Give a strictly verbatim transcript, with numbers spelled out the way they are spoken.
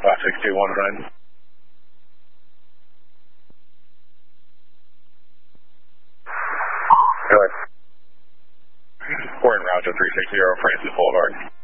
five six two one nine. Go ahead. We're in route to three six zero Francis Boulevard.